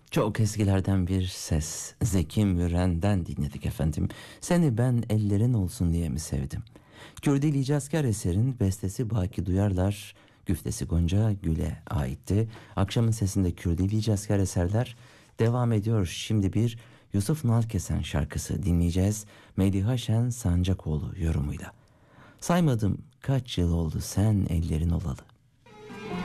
Çok eskilerden bir ses, Zeki Müren'den dinledik efendim. Seni ben ellerin olsun diye mi sevdim? Kürdili İcazkar eserin bestesi Baki Duyarlar, güftesi Gonca Gül'e aitti. Akşamın sesinde Kürdili İcazkar eserler devam ediyor. Şimdi bir Yusuf Nalkesen şarkısı dinleyeceğiz. Mediha Şen Sancakoğlu yorumuyla. Saymadım kaç yıl oldu sen ellerin olalı.